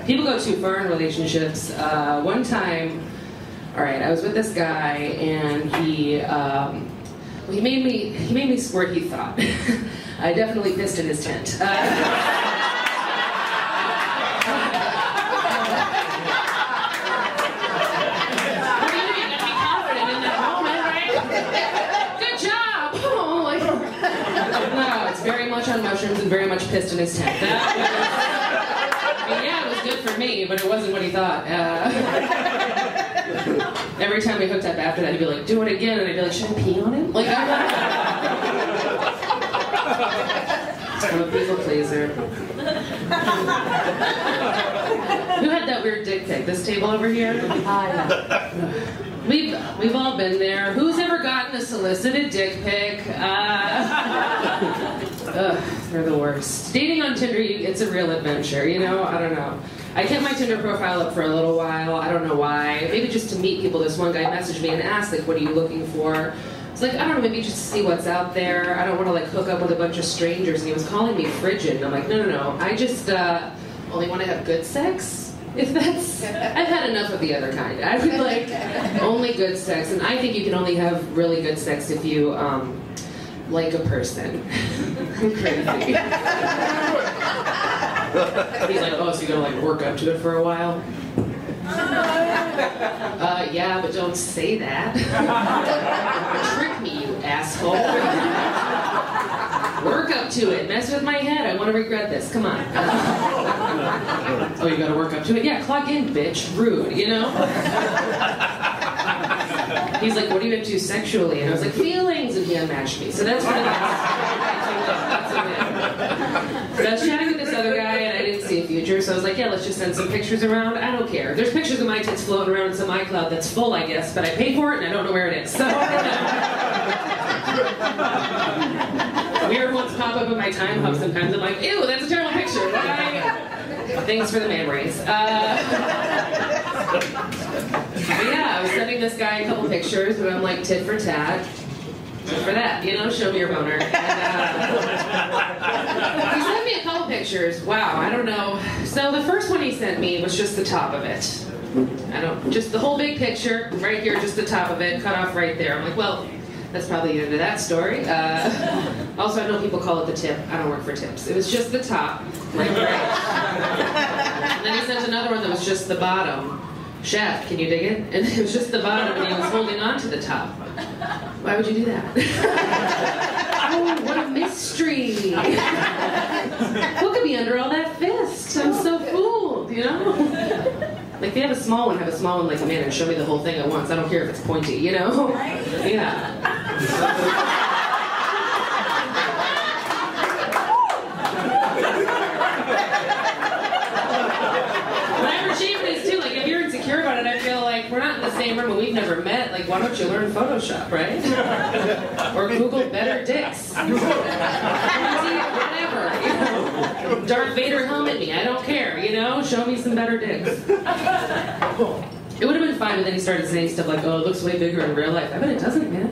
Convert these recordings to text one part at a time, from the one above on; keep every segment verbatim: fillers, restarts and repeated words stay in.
people go too far in relationships. Uh, one time, all right, I was with this guy, and he um, well, he made me he made me squirt. He thought I definitely pissed in his tent. Uh, Very much on mushrooms and very much pissed in his tent. That was, I mean, yeah, it was good for me, but it wasn't what he thought. Uh, every time we hooked up after that, he'd be like, "Do it again," and I'd be like, "Should I pee on him?" Like, I'm, I'm a people pleaser. Who had that weird dick pic? This table over here? Hi. We've we've all been there. Who's ever gotten a solicited dick pic? Uh, ugh, they're the worst. Dating on Tinder, it's a real adventure. You know, I don't know. I kept my Tinder profile up for a little while. I don't know why. Maybe just to meet people. This one guy messaged me and asked, like, "What are you looking for?" It's like, I don't know, maybe just to see what's out there. I don't want to like hook up with a bunch of strangers. And he was calling me frigid. And I'm like, no, no, no. I just uh, only want to have good sex. If that's, I've had enough of the other kind. I would like only good sex, and I think you can only have really good sex if you um, like a person. I'm crazy. He's like, oh, so you're gonna like work up to it for a while? Uh, yeah, but don't say that. Trick me, you asshole. Work up to it. Mess with my head. I want to regret this. Come on. Oh, you gotta work up to it? Yeah, clock in, bitch. Rude, you know? He's like, what are you into sexually? And I was like, feelings, and he unmatched me. So that's what it is. So I was chatting with this other guy, and I didn't see a future, so I was like, yeah, let's just send some pictures around. I don't care. There's pictures of my tits floating around in some iCloud that's full, I guess, but I paid for it, and I don't know where it is. So... Weird ones pop up in my time hub sometimes. I'm like, ew, that's a terrible picture. Why? Thanks for the memories. Uh, but yeah, I was sending this guy a couple pictures, but I'm like, tit for tat. Tit for that, you know, show me your boner. And, uh, he sent me a couple pictures. Wow, I don't know. So the first one he sent me was just the top of it. I don't, just the whole big picture, right here, just the top of it, cut off right there. I'm like, well, that's probably the end of that story. Uh, also, I know people call it the tip. I don't work for tips. It was just the top, like right. And then he sent another one that was just the bottom. Chef, can you dig it? And it was just the bottom, and he was holding on to the top. Why would you do that? Oh, what a mystery! What could be under all that fist? I'm so fooled, you know? Like, if you have a small one, have a small one like a man and show me the whole thing at once. I don't care if it's pointy, you know? Yeah. But I'm receiving these too. Like, if you're insecure about it, I feel like we're not in the same room and we've never met. Like, why don't you learn Photoshop, right? Or Google better dicks. Whatever, you know? Darth Vader helmet me, I don't care, you know? Show me some better dicks. It would have been fine, but then he started saying stuff like, oh, it looks way bigger in real life. I bet it doesn't, man.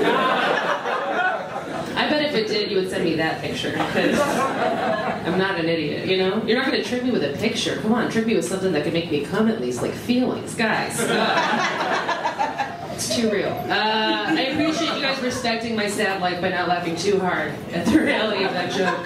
I bet if it did, you would send me that picture, because I'm not an idiot, you know? You're not going to trick me with a picture. Come on, trick me with something that could make me come at least, like feelings. Guys. Uh, it's too real. Uh, I appreciate you guys respecting my sad life by not laughing too hard at the reality of that joke.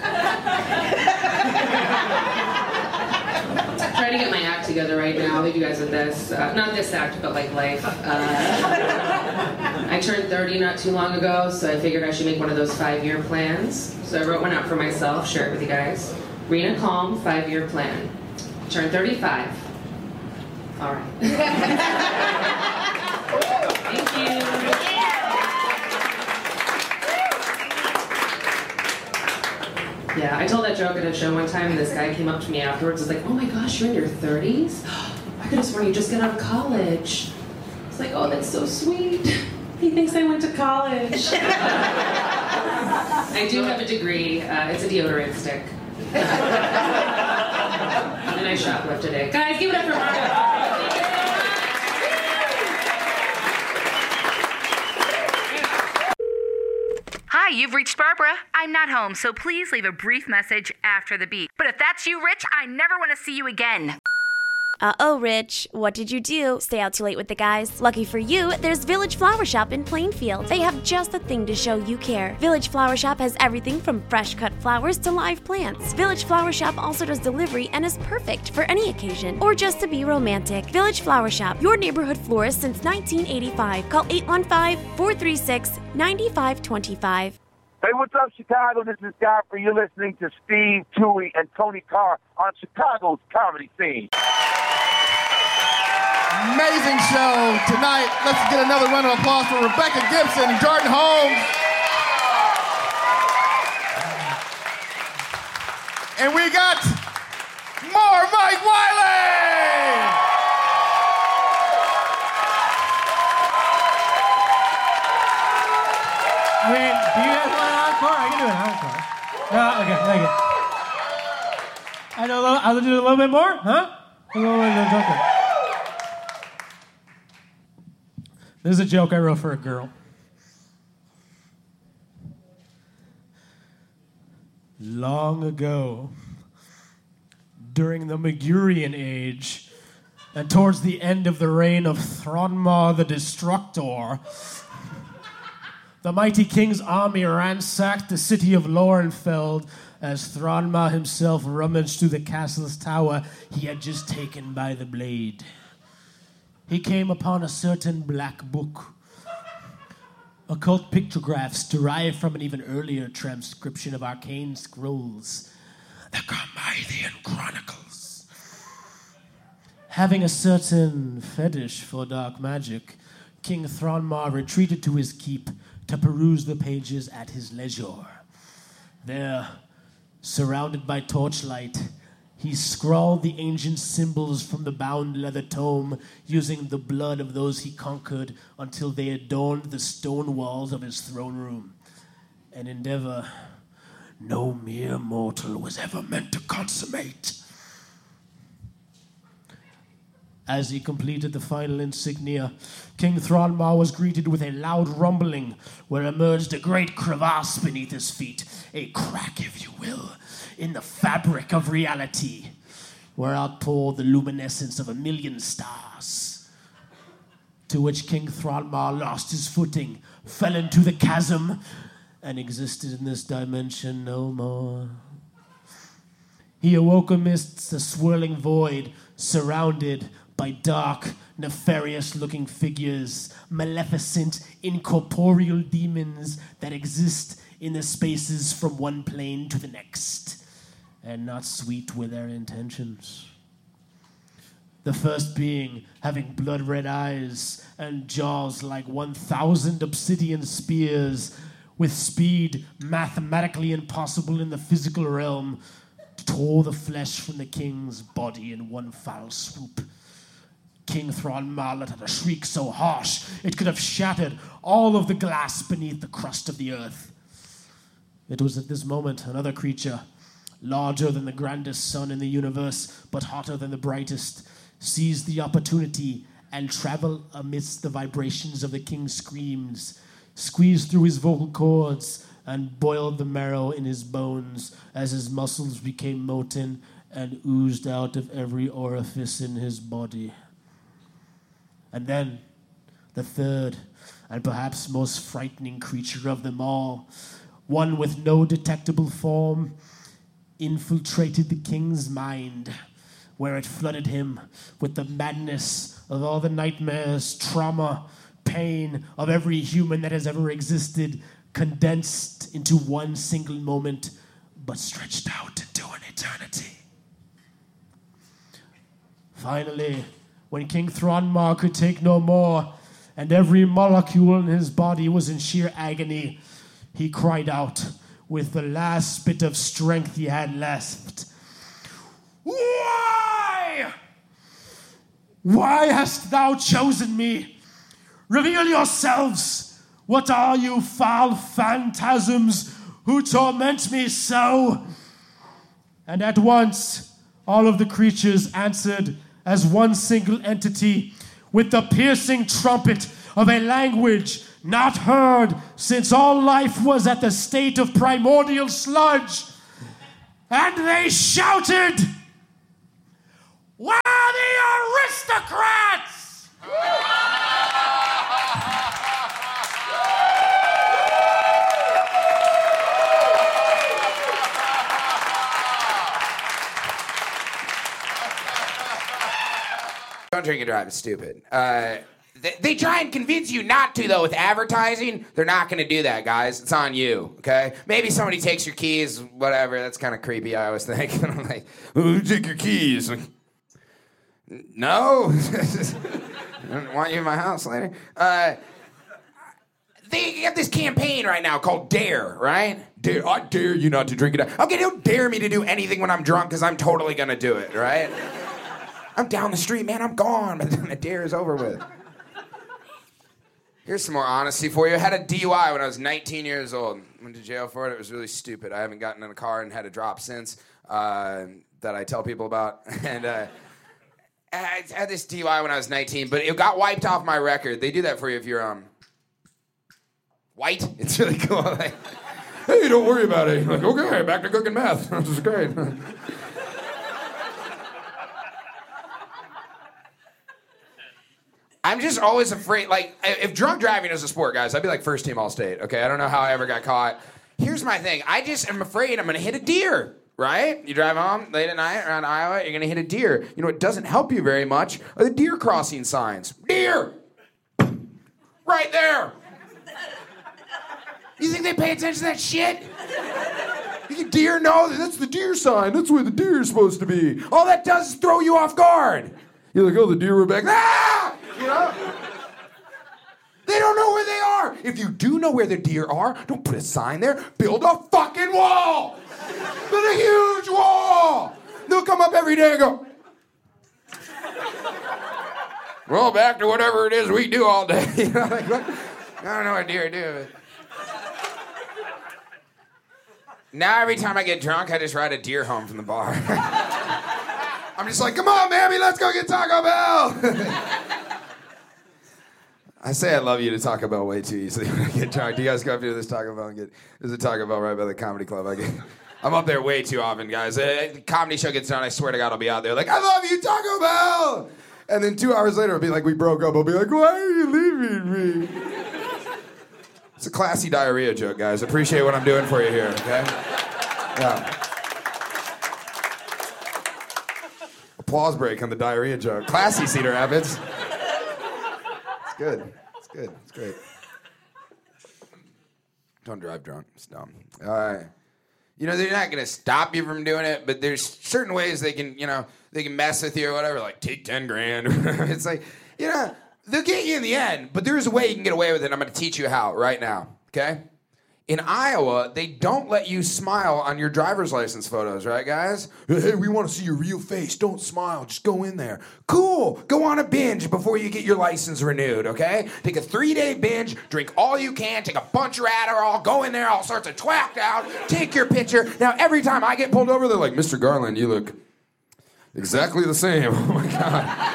Trying to get my act together right now. I'll leave you guys with this. Uh, not this act, but like life. Uh, I turned thirty not too long ago, so I figured I should make one of those five-year plans. So I wrote one out for myself, share it with you guys. Rena Calm, five-year plan. Turn thirty-five. All right. Thank you. Yeah, I told that joke at a show one time, and this guy came up to me afterwards and was like, oh my gosh, you're in your thirties? I could have sworn you just got out of college. It's like, oh, that's so sweet. He thinks I went to college. I do have a degree. Uh, it's a deodorant stick. And I shoplifted it. Guys, give it up for Margaret. Hi, you've reached Barbara. I'm not home, so please leave a brief message after the beep. But if that's you, Rich, I never want to see you again. Uh-oh, Rich. What did you do? Stay out too late with the guys? Lucky for you, there's Village Flower Shop in Plainfield. They have just the thing to show you care. Village Flower Shop has everything from fresh cut flowers to live plants. Village Flower Shop also does delivery and is perfect for any occasion or just to be romantic. Village Flower Shop, your neighborhood florist since nineteen eighty-five. Call eight one five, four three six, nine five two five. Hey, what's up, Chicago? This is Godfrey. You're listening to Steve, Tui, and Tony Carr on Chicago's comedy scene. Amazing show tonight. Let's get another round of applause for Rebecca Gibson and Jordan Holmes. And we got more Mike Wiley! I mean, do you guys want an encore? I can do an encore. No, okay, thank you. I do a little, I'll do a little bit more, huh? A little bit of okay. This is a joke I wrote for a girl. Long ago, during the Megurian Age, and towards the end of the reign of Thronma the Destructor, the mighty king's army ransacked the city of Lorenfeld as Thronma himself rummaged through the castle's tower he had just taken by the blade. He came upon a certain black book, occult pictographs derived from an even earlier transcription of arcane scrolls, the Carmythian Chronicles. Having a certain fetish for dark magic, King Thronma retreated to his keep to peruse the pages at his leisure. There, surrounded by torchlight, he scrawled the ancient symbols from the bound leather tome using the blood of those he conquered until they adorned the stone walls of his throne room. An endeavor no mere mortal was ever meant to consummate. As he completed the final insignia, King Thronma was greeted with a loud rumbling where emerged a great crevasse beneath his feet, a crack, if you will, in the fabric of reality, where outpoured the luminescence of a million stars, to which King Thronma lost his footing, fell into the chasm, and existed in this dimension no more. He awoke amidst the swirling void, surrounded by dark, nefarious-looking figures, maleficent, incorporeal demons that exist in the spaces from one plane to the next, and not sweet with their intentions. The first being having blood-red eyes and jaws like one thousand obsidian spears, with speed mathematically impossible in the physical realm, tore the flesh from the king's body in one foul swoop. King Thronma let out a shriek so harsh it could have shattered all of the glass beneath the crust of the earth. It was at this moment another creature, larger than the grandest sun in the universe, but hotter than the brightest, seized the opportunity and traveled amidst the vibrations of the king's screams, squeezed through his vocal cords, and boiled the marrow in his bones as his muscles became molten and oozed out of every orifice in his body. And then, the third, and perhaps most frightening creature of them all, one with no detectable form, infiltrated the king's mind, where it flooded him with the madness of all the nightmares, trauma, pain of every human that has ever existed, condensed into one single moment, but stretched out into an eternity. Finally, when King Thronma could take no more, and every molecule in his body was in sheer agony, he cried out with the last bit of strength he had left. Why? Why hast thou chosen me? Reveal yourselves. What are you foul phantasms who torment me so? And at once, all of the creatures answered as one single entity with the piercing trumpet of a language not heard since all life was at the state of primordial sludge. And they shouted, "Worthy don't drink and drive. It's stupid. Uh, they, they try and convince you not to, though, with advertising. They're not going to do that, guys. It's on you, okay? Maybe somebody takes your keys, whatever. That's kind of creepy, I always think. And I'm like, oh, take your keys. Like, no. I don't want you in my house later. Uh, they have this campaign right now called DARE, right? Dare, I dare you not to drink it. Okay, don't dare me to do anything when I'm drunk, because I'm totally going to do it, right? I'm down the street, man, I'm gone, but then the dare is over with. Here's some more honesty for you. I had a D U I when I was nineteen years old. Went to jail for it. It was really stupid. I haven't gotten in a car and had a drop since uh, that I tell people about. And uh, I had this D U I when I was nineteen, but it got wiped off my record. They do that for you if you're um white. It's really cool. Like, hey, don't worry about it. You're like, okay, back to cooking meth. This is great. I'm just always afraid, like, if drunk driving is a sport, guys, I'd be like first team All-State, okay? I don't know how I ever got caught. Here's my thing. I just am afraid I'm going to hit a deer, right? You drive home late at night around Iowa, you're going to hit a deer. You know what doesn't help you very much are the deer crossing signs. Deer! Right there! You think they pay attention to that shit? You deer know that that's the deer sign. That's where the deer is supposed to be. All that does is throw you off guard. You're like, oh, the deer were back. Ah! You know? They don't know where they are. If you do know where the deer are, don't put a sign there. Build a fucking wall. Build a huge wall. They'll come up every day and go, well, back to whatever it is we do all day. You know, like, what? I don't know what deer do. Now every time I get drunk, I just ride a deer home from the bar. I'm just like, come on, mammy, let's go get Taco Bell. I say I love you to Taco Bell way too easily when I get drunk. Do you guys go up to this Taco Bell and get... There's a Taco Bell right by the comedy club. I get, I'm up there way too often, guys. Uh, the comedy show gets done, I swear to God, I'll be out there like, I love you, Taco Bell! And then two hours later, it'll be like, we broke up. I'll be like, why are you leaving me? It's a classy diarrhea joke, guys. Appreciate what I'm doing for you here, okay? Yeah. Applause break on the diarrhea joke. Classy, Cedar Rapids. It's good. It's good. It's great. Don't drive drunk. It's dumb. Uh, you know, they're not going to stop you from doing it, but there's certain ways they can, you know, they can mess with you or whatever, like take ten grand. It's like, you know, they'll get you in the end, but there's a way you can get away with it. I'm going to teach you how right now, okay? In Iowa, they don't let you smile on your driver's license photos, right, guys? Hey, we want to see your real face. Don't smile. Just go in there. Cool. Go on a binge before you get your license renewed, okay? Take a three-day binge, drink all you can, take a bunch of Adderall, go in there all sorts of twacked out, take your picture. Now, every time I get pulled over, they're like, Mister Garland, you look exactly the same. Oh, my God.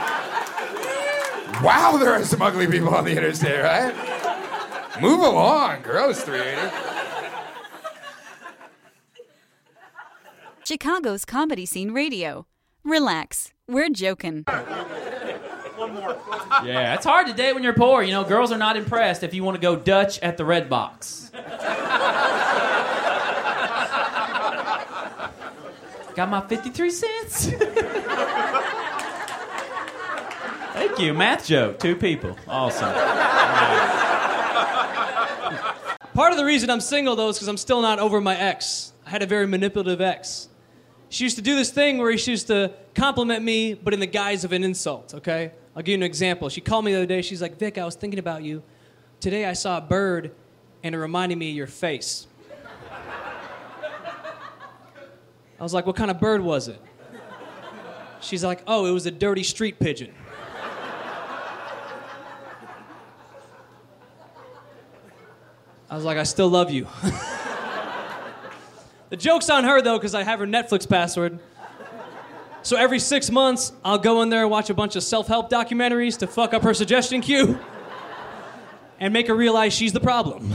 Wow, there are some ugly people on the interstate, right? Move along, gross, three eighty. Chicago's Comedy Scene Radio. Relax, we're joking. Yeah, it's hard to date when you're poor. You know, girls are not impressed if you want to go Dutch at the Red Box. Got my fifty-three cents. Thank you. Math joke. Two people. Awesome. Right. Part of the reason I'm single, though, is because I'm still not over my ex. I had a very manipulative ex. She used to do this thing where she used to compliment me, but in the guise of an insult, okay? I'll give you an example. She called me the other day. She's like, Vic, I was thinking about you. Today I saw a bird, and it reminded me of your face. I was like, what kind of bird was it? She's like, oh, it was a dirty street pigeon. I was like, I still love you. The joke's on her, though, because I have her Netflix password. So every six months, I'll go in there and watch a bunch of self-help documentaries to fuck up her suggestion queue and make her realize she's the problem.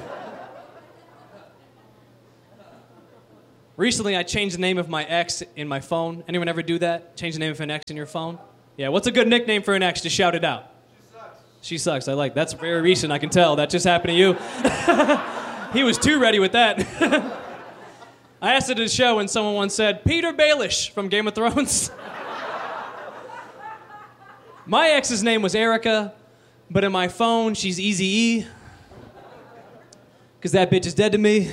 Recently, I changed the name of my ex in my phone. Anyone ever do that? Change the name of an ex in your phone? Yeah, what's a good nickname for an ex? Just shout it out. She sucks. I like that's very recent. I can tell that just happened to you. He was too ready with that. I asked it at a show and someone once said, Peter Baelish from Game of Thrones. My ex's name was Erica, but in my phone, she's Eazy-E. Because that bitch is dead to me.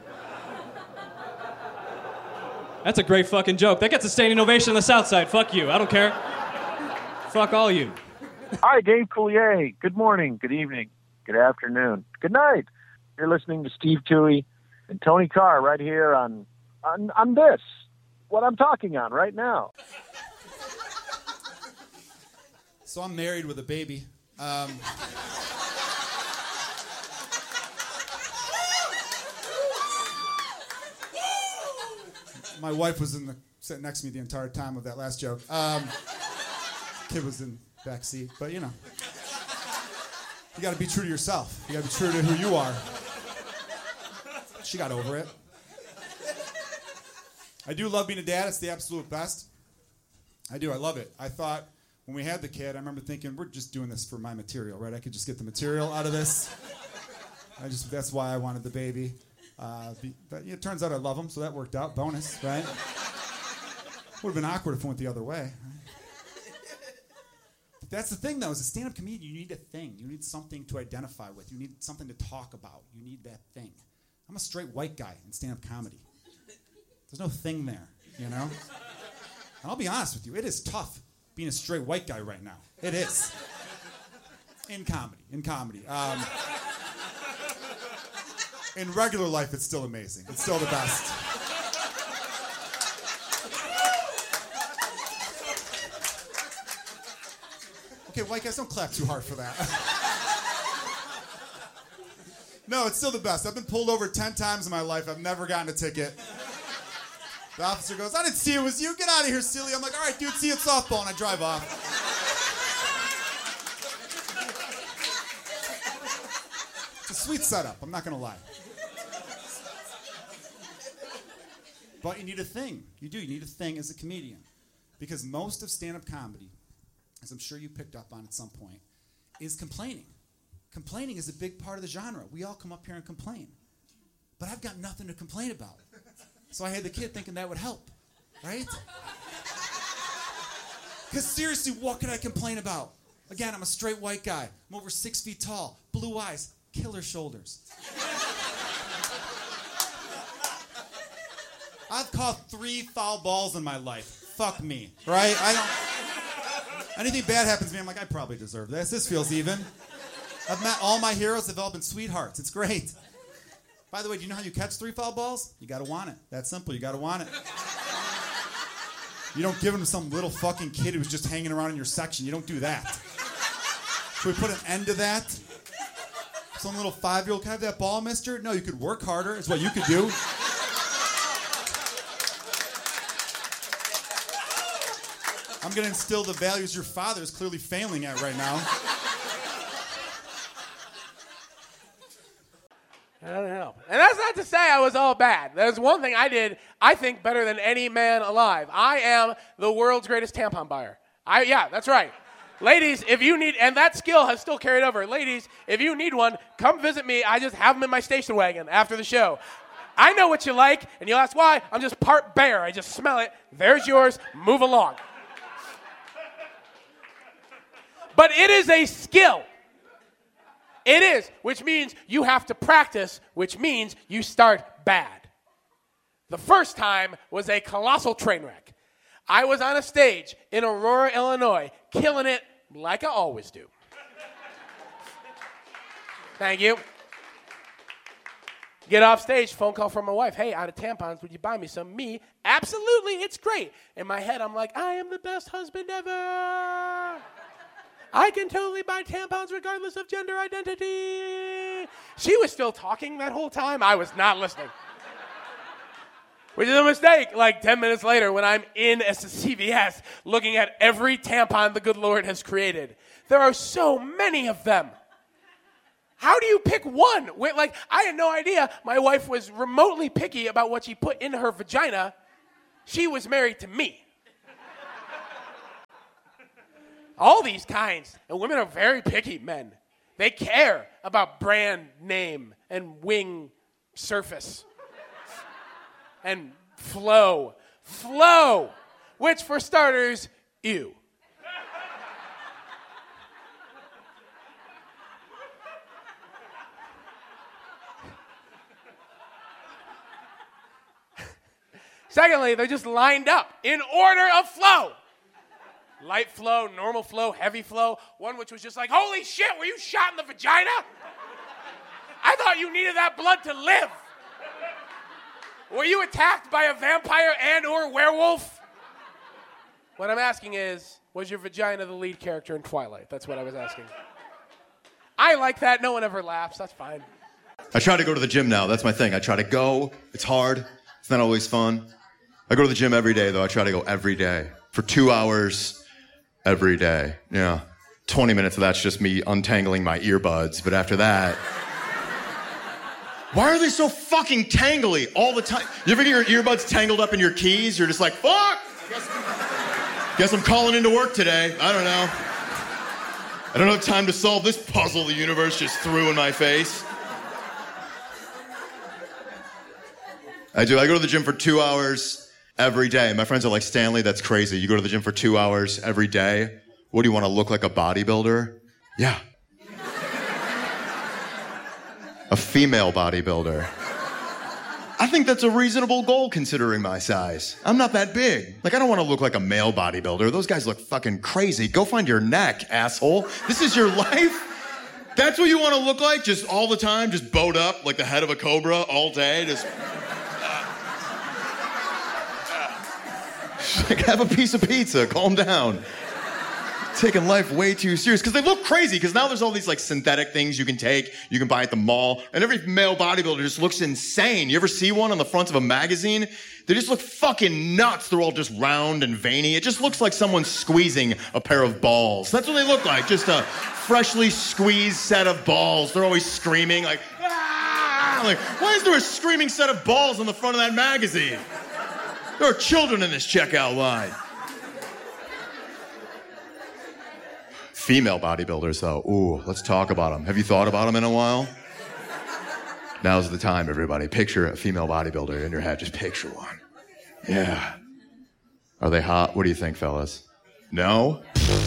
That's a great fucking joke. That gets a standing ovation on the South Side. Fuck you. I don't care. Fuck all you. Hi, Dave Coulier. Good morning, good evening, good afternoon, good night. You're listening to Steve Toohey and Tony Carr right here on, on, on this, what I'm talking on right now. So I'm married with a baby. Um, my wife was in the sitting next to me the entire time of that last joke. Um, kid was in the back seat, but you know, you got to be true to yourself. You got to be true to who you are. She got over it. I do love being a dad. It's the absolute best. I do. I love it. I thought. When we had the kid, I remember thinking, we're just doing this for my material, right? I could just get the material out of this. I just that's why I wanted the baby. Uh, be, but yeah, it turns out I love him, so that worked out. Bonus, right? Would have been awkward if it went the other way. Right? But that's the thing, though. As a stand-up comedian, you need a thing. You need something to identify with. You need something to talk about. You need that thing. I'm a straight white guy in stand-up comedy. There's no thing there, you know? And I'll be honest with you, it is tough being a straight white guy right now. It is. In comedy. In comedy. Um, in regular life, it's still amazing. It's still the best. Okay, white guys, don't clap too hard for that. No, it's still the best. I've been pulled over ten times in my life. I've never gotten a ticket. The officer goes, I didn't see it was you. Get out of here, silly. I'm like, all right, dude, see you at softball. And I drive off. It's a sweet setup. I'm not going to lie. But you need a thing. You do. You need a thing as a comedian. Because most of stand-up comedy, as I'm sure you picked up on at some point, is complaining. Complaining is a big part of the genre. We all come up here and complain. But I've got nothing to complain about. So I had the kid thinking that would help, right? Because seriously, what could I complain about? Again, I'm a straight white guy. I'm over six feet tall, blue eyes, killer shoulders. I've caught three foul balls in my life. Fuck me, right? I don't. Anything bad happens to me, I'm like, I probably deserve this. This feels even. I've met all my heroes. They've all been sweethearts. It's great. By the way, do you know how you catch three foul balls? You gotta want it. That's simple. You gotta want it. You don't give them to some little fucking kid who's just hanging around in your section. You don't do that. Should we put an end to that? Some little five-year-old, can I have that ball, mister? No, you could work harder. Is what you could do. I'm gonna instill the values your father is clearly failing at right now. I don't know. And that's not to say I was all bad. There's one thing I did, I think, better than any man alive. I am the world's greatest tampon buyer. I yeah, that's right. Ladies, if you need, and that skill has still carried over. Ladies, if you need one, come visit me. I just have them in my station wagon after the show. I know what you like, and you'll ask why. I'm just part bear. I just smell it. There's yours. Move along. But it is a skill. It is, which means you have to practice, which means you start bad. The first time was a colossal train wreck. I was on a stage in Aurora, Illinois, killing it like I always do. Thank you. Get off stage, phone call from my wife. Hey, out of tampons, would you buy me some? Me, absolutely, it's great. In my head, I'm like, I am the best husband ever. I can totally buy tampons regardless of gender identity. She was still talking that whole time. I was not listening. Which is a mistake. Like ten minutes later when I'm in a C V S looking at every tampon the good Lord has created. There are so many of them. How do you pick one? Wait, like, I had no idea my wife was remotely picky about what she put in her vagina. She was married to me. All these kinds. And women are very picky men. They care about brand name and wing surface. And flow. Flow. Which, for starters, ew. Secondly, they're just lined up in order of flow. Light flow, normal flow, heavy flow. One which was just like, holy shit, were you shot in the vagina? I thought you needed that blood to live. Were you attacked by a vampire and or werewolf? What I'm asking is, was your vagina the lead character in Twilight? That's what I was asking. I like that. No one ever laughs. That's fine. I try to go to the gym now. That's my thing. I try to go. It's hard. It's not always fun. I go to the gym every day, though. I try to go every day for two hours every day. Yeah. twenty minutes of that's just me untangling my earbuds. But after that... Why are they so fucking tangly all the time? You ever get your earbuds tangled up in your keys? You're just like, fuck! Guess, guess I'm calling into work today. I don't know. I don't have time to solve this puzzle the universe just threw in my face. I do. I go to the gym for two hours every day. My friends are like, Stanley, that's crazy. You go to the gym for two hours every day? What, do you want to look like a bodybuilder? Yeah. A female bodybuilder. I think that's a reasonable goal considering my size. I'm not that big. Like, I don't want to look like a male bodybuilder. Those guys look fucking crazy. Go find your neck, asshole. This is your life? That's what you want to look like? Just all the time? Just bowed up like the head of a cobra all day? Just... Like, have a piece of pizza. Calm down. Taking life way too serious because they look crazy because now there's all these like synthetic things you can take, you can buy at the mall, and every male bodybuilder just looks insane. You ever see one on the front of a magazine? They just look fucking nuts. They're all just round and veiny. It just looks like someone's squeezing a pair of balls. That's what they look like, just a freshly squeezed set of balls. They're always screaming like, ah! Like, why is there a screaming set of balls on the front of that magazine? There are children in this checkout line. Female bodybuilders, though. Ooh, let's talk about them. Have you thought about them in a while? Now's the time, everybody. Picture a female bodybuilder in your head. Just picture one. Yeah. Are they hot? What do you think, fellas? No?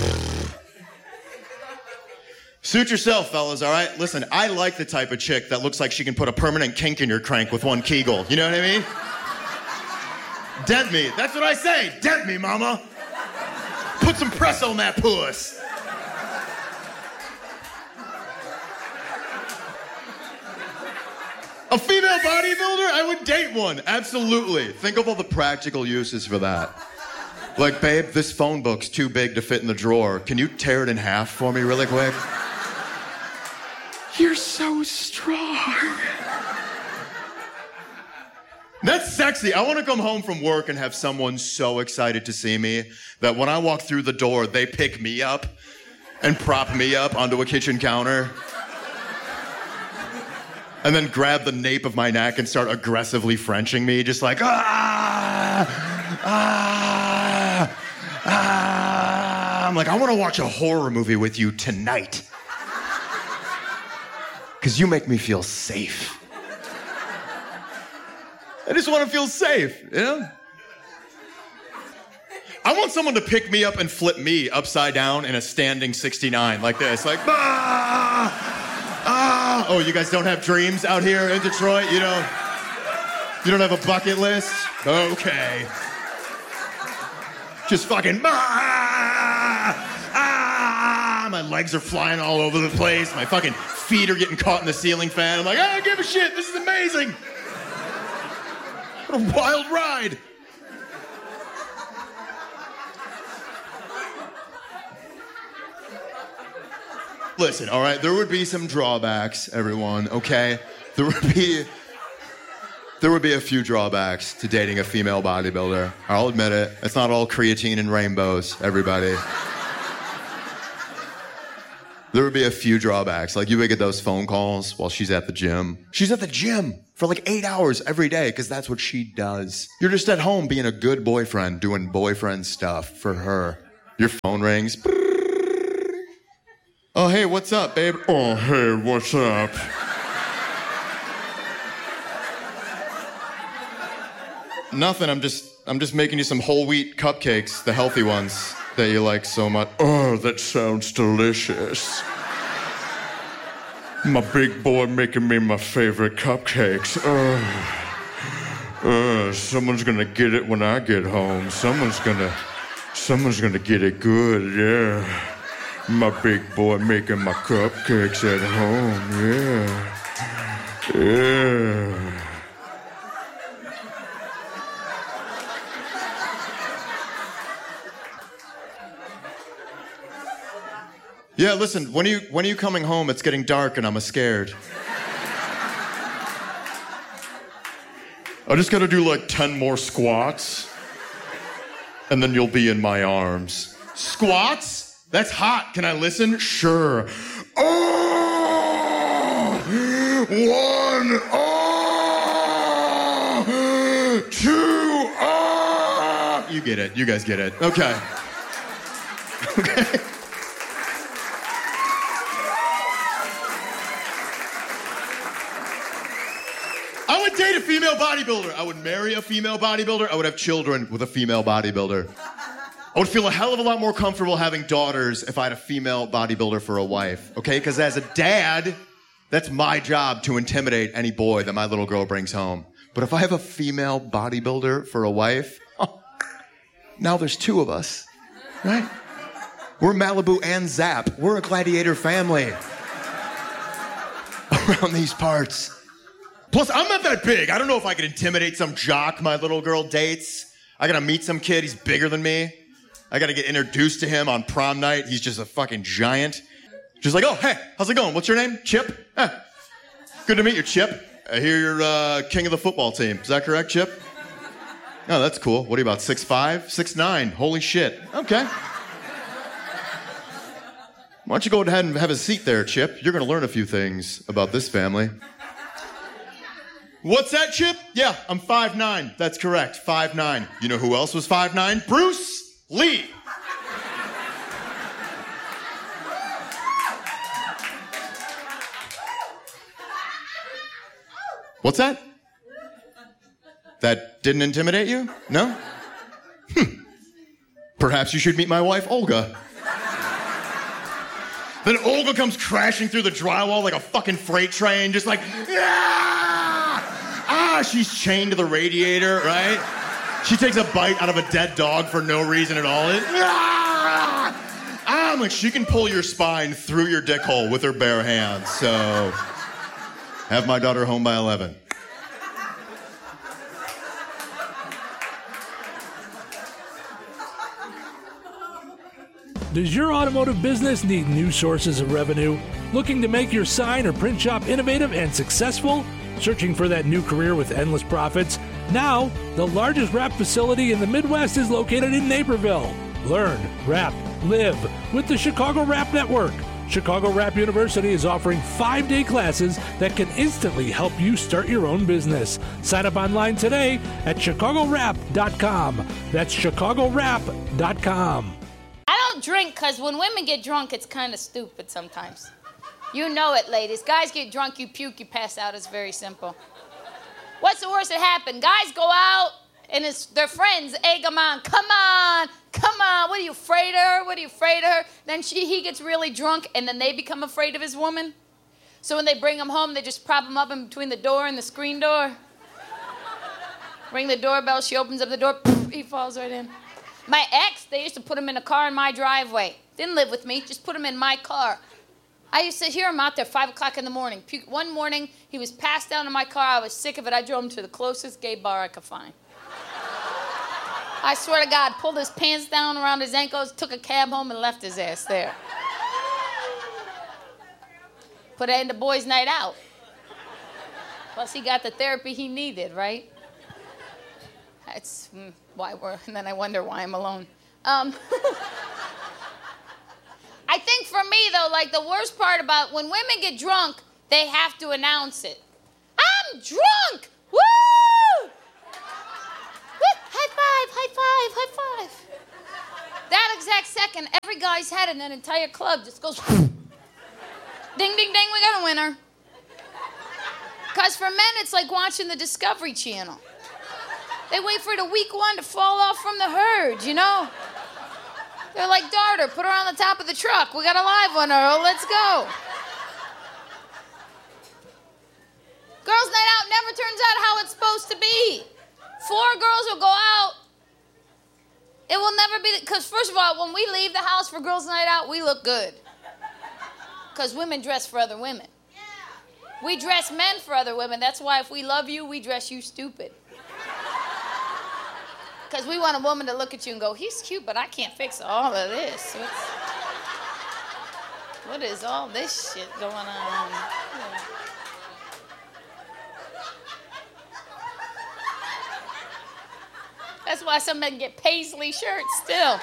Suit yourself, fellas, all right? Listen, I like the type of chick that looks like she can put a permanent kink in your crank with one Kegel. You know what I mean? Dead me. That's what I say. Dead me, mama. Put some press on that puss. A female bodybuilder? I would date one. Absolutely. Think of all the practical uses for that. Like, babe, this phone book's too big to fit in the drawer. Can you tear it in half for me really quick? You're so strong. That's sexy. I want to come home from work and have someone so excited to see me that when I walk through the door, they pick me up and prop me up onto a kitchen counter. And then grab the nape of my neck and start aggressively Frenching me, just like, ah, ah, ah. I'm like, I want to watch a horror movie with you tonight. Because you make me feel safe. I just want to feel safe, you know? I want someone to pick me up and flip me upside down in a standing sixty-nine like this, like, ah. Ah! Oh, you guys don't have dreams out here in Detroit? You don't, you don't have a bucket list? Okay. Just fucking, ah! Ah! My legs are flying all over the place. My fucking feet are getting caught in the ceiling fan. I'm like, I don't give a shit. This is amazing. What a wild ride. Listen, all right, there would be some drawbacks, everyone, okay? There would be there would be a few drawbacks to dating a female bodybuilder. I'll admit it. It's not all creatine and rainbows, everybody. There would be a few drawbacks. Like, you would get those phone calls while she's at the gym. She's at the gym for like eight hours every day because that's what she does. You're just at home being a good boyfriend, doing boyfriend stuff for her. Your phone rings. Oh, hey, what's up, babe? Oh, hey, what's up? Nothing, I'm just I'm just making you some whole wheat cupcakes, the healthy ones that you like so much. Oh, that sounds delicious. My big boy making me my favorite cupcakes. Oh, Uh, someone's gonna get it when I get home. Someone's gonna, someone's gonna get it good, yeah. My big boy making my cupcakes at home, yeah. Yeah. Yeah, listen, when are you, when are you coming home? It's getting dark and I'm scared. I just gotta do like ten more squats, and then you'll be in my arms. Squats? That's hot. Can I listen? Sure. Oh! One, oh! Two, oh! You get it. You guys get it. Okay. Okay. I would date a female bodybuilder. I would marry a female bodybuilder. I would have children with a female bodybuilder. I would feel a hell of a lot more comfortable having daughters if I had a female bodybuilder for a wife, okay? Because as a dad, that's my job to intimidate any boy that my little girl brings home. But if I have a female bodybuilder for a wife, oh, now there's two of us, right? We're Malibu and Zap. We're a gladiator family around these parts. Plus, I'm not that big. I don't know if I could intimidate some jock my little girl dates. I gotta meet some kid. He's bigger than me. I gotta get introduced to him on prom night. He's just a fucking giant. Just like, oh, hey, how's it going? What's your name? Chip? Eh. Good to meet you, Chip. I hear you're uh, king of the football team. Is that correct, Chip? Oh, that's cool. What are you, about six five? six nine? Holy shit. Okay. Why don't you go ahead and have a seat there, Chip? You're gonna learn a few things about this family. What's that, Chip? Yeah, I'm five nine. That's correct, five nine. You know who else was five nine? Bruce Lee. What's that? That didn't intimidate you? No? Hmm. Perhaps you should meet my wife, Olga. Then Olga comes crashing through the drywall like a fucking freight train, just like, ah! Ah, she's chained to the radiator, right? She takes a bite out of a dead dog for no reason at all. It, ah! I'm like, she can pull your spine through your dick hole with her bare hands. So, have my daughter home by eleven. Does your automotive business need new sources of revenue? Looking to make your sign or print shop innovative and successful? Searching for that new career with endless profits? Now, the largest wrap facility in the Midwest is located in Naperville. Learn, wrap, live with the Chicago Wrap Network. Chicago Wrap University is offering five-day classes that can instantly help you start your own business. Sign up online today at chicago wrap dot com. That's chicago wrap dot com. I don't drink because when women get drunk, it's kind of stupid sometimes. You know it, ladies. Guys get drunk, you puke, you pass out. It's very simple. What's the worst that happened? Guys go out and it's their friends egg them on. Come on, come on. What are you afraid of her? What are you afraid of her? Then she, he gets really drunk and then they become afraid of his woman. So when they bring him home, they just prop him up in between the door and the screen door. Ring the doorbell, she opens up the door, poof, he falls right in. My ex, they used to put him in a car in my driveway. Didn't live with me, just put him in my car. I used to hear him out there five o'clock in the morning. One morning, he was passed out in my car. I was sick of it. I drove him to the closest gay bar I could find. I swear to God, pulled his pants down around his ankles, took a cab home, and left his ass there. Put it in the boys' night out. Plus, he got the therapy he needed, right? That's mm, why we're, and then I wonder why I'm alone. Um, I think for me, though, like the worst part about when women get drunk, they have to announce it. I'm drunk! Woo! Woo! High five, high five, high five. That exact second, every guy's head in that entire club just goes, ding, ding, ding, we got a winner. Because for men, it's like watching the Discovery Channel. They wait for the weak one to fall off from the herd, you know? They're like, Darter, put her on the top of the truck. We got a live one, Earl. Let's go. Girls' night out never turns out how it's supposed to be. Four girls will go out. It will never be, because first of all, when we leave the house for girls' night out, we look good. Because women dress for other women. We dress men for other women. That's why if we love you, we dress you stupid. Because we want a woman to look at you and go, he's cute, but I can't fix all of this. What's, what is all this shit going on? Yeah. That's why some men get paisley shirts still.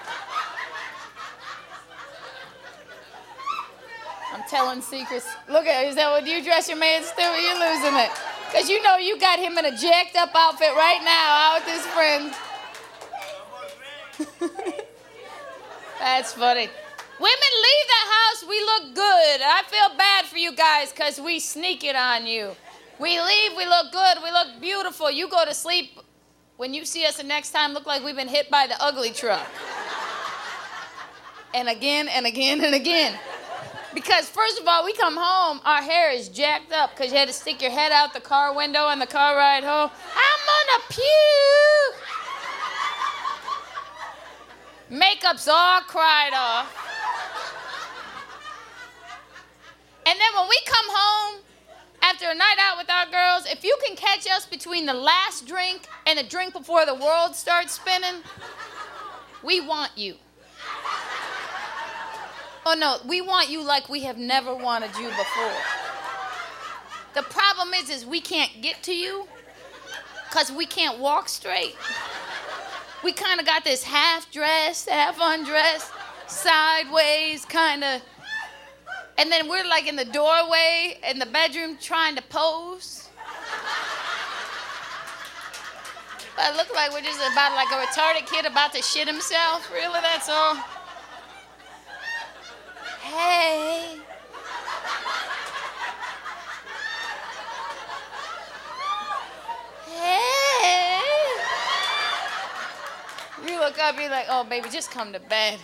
I'm telling secrets. Look at it. Is that what you dress your man still? You're losing it. Because you know you got him in a jacked up outfit right now out with his friends. That's funny. Women leave the house, we look good. I feel bad for you guys because we sneak it on you. We leave, we look good, we look beautiful. You go to sleep. When you see us the next time, look like we've been hit by the ugly truck. And again, and again, and again. Because first of all, we come home, our hair is jacked up because you had to stick your head out the car window on the car ride home. I'm gonna puke. Makeup's all cried off. And then when we come home, after a night out with our girls, if you can catch us between the last drink and the drink before the world starts spinning, we want you. Oh no, we want you like we have never wanted you before. The problem is, is we can't get to you because we can't walk straight. We kind of got this half dressed, half undressed, sideways kind of. And then we're like in the doorway in the bedroom trying to pose. But it look like we're just about like a retarded kid about to shit himself. Really, that's all. Hey. Hey. You look up, you're like, oh, baby, just come to bed.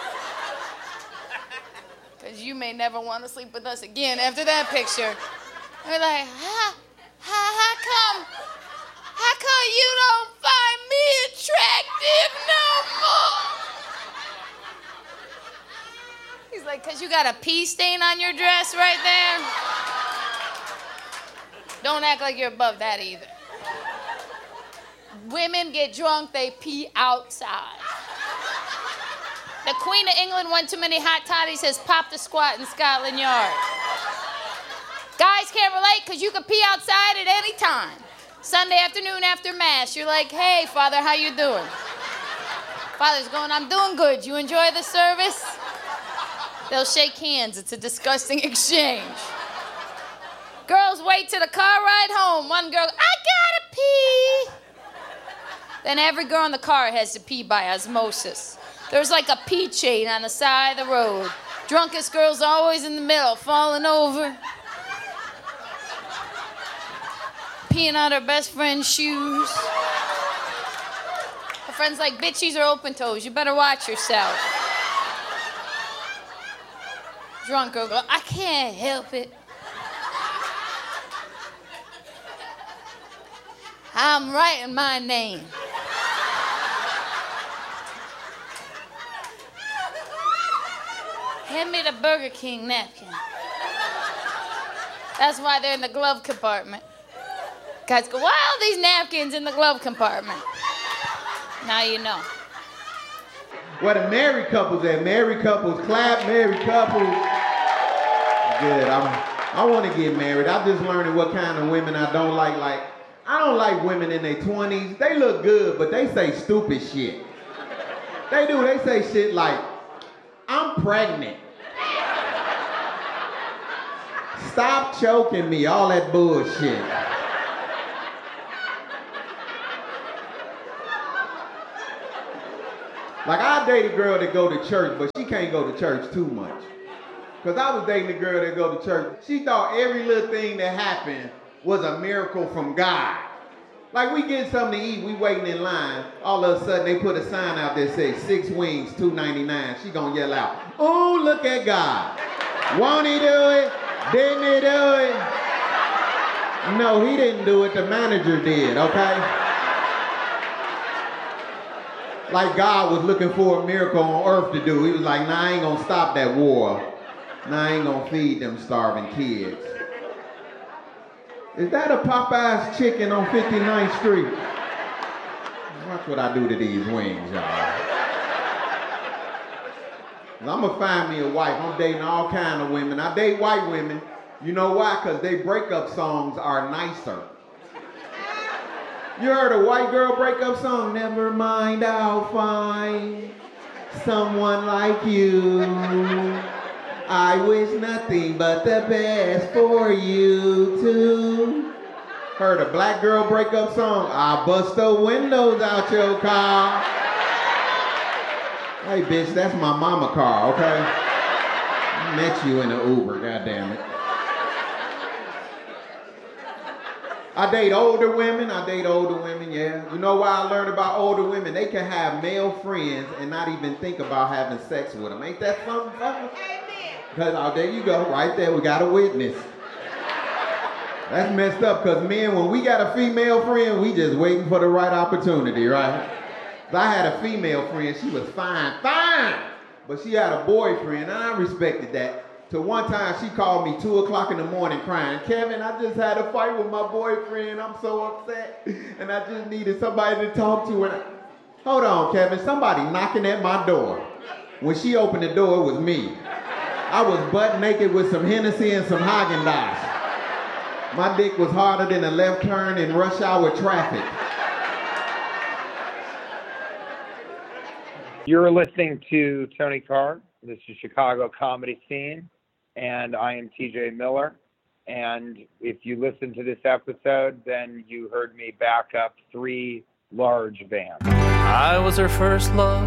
Because you may never want to sleep with us again after that picture. We're like, how, how, how come, how come you don't find me attractive no more? He's like, because you got a pee stain on your dress right there? Don't act like you're above that either. Women get drunk, they pee outside. The Queen of England won too many hot toddies, has popped a squat in Scotland Yard. Guys can't relate because you can pee outside at any time. Sunday afternoon after Mass, you're like, hey, Father, how you doing? Father's going, I'm doing good. You enjoy the service? They'll shake hands. It's a disgusting exchange. Girls wait till the car ride home. One girl, I gotta pee. Then every girl in the car has to pee by osmosis. There's like a pee chain on the side of the road. Drunkest girl's always in the middle, falling over. Peeing on her best friend's shoes. Her friend's like, bitches are open toes. You better watch yourself. Drunk girl goes, I can't help it. I'm writing my name. Hand me the Burger King napkin. That's why they're in the glove compartment. Guys go, why are all these napkins in the glove compartment? Now you know. Where the married couples at? Married couples, clap, married couples. Good, I'm, I want to get married. I'm just learning what kind of women I don't like. Like, I don't like women in their twenties. They look good, but they say stupid shit. They do, they say shit like, I'm pregnant. Stop choking me, all that bullshit. Like, I date a girl that go to church, but she can't go to church too much. Because I was dating a girl that go to church. She thought every little thing that happened was a miracle from God. Like, we get something to eat, we waiting in line. All of a sudden, they put a sign out that says, six wings, two ninety-nine. She gonna yell out, oh, look at God. Won't he do it? Didn't he do it? No, he didn't do it. The manager did, okay? like God was looking for a miracle on earth to do. He was like, nah, I ain't gonna stop that war. Nah, I ain't gonna feed them starving kids. Is that a Popeye's chicken on fifty-ninth Street? Watch what I do to these wings, y'all. I'm gonna find me a wife. I'm dating all kind of women. I date white women. You know why? Because their breakup songs are nicer. You heard a white girl breakup song? Never mind, I'll find someone like you. I wish nothing but the best for you too. Heard a black girl breakup song? I'll bust the windows out your car. Hey, bitch, that's my mama car, okay? I met you in an Uber, goddammit. I date older women, I date older women, yeah. You know why I learned about older women? They can have male friends and not even think about having sex with them. Ain't that something? Amen. Because, oh, there you go, right there, we got a witness. That's messed up, because men, when we got a female friend, we just waiting for the right opportunity, right? I had a female friend, she was fine, fine, but she had a boyfriend, and I respected that. Till one time she called me two o'clock in the morning crying, Kevin, I just had a fight with my boyfriend, I'm so upset, and I just needed somebody to talk to. And I, hold on, Kevin, somebody knocking at my door. When she opened the door, it was me. I was butt naked with some Hennessy and some Haagen-Dazs. My dick was harder than a left turn in rush hour traffic. You're listening to Tony Carr. This is Chicago Comedy Scene, and I am T J Miller. And if you listen to this episode, then you heard me back up three large bands. I was her first love.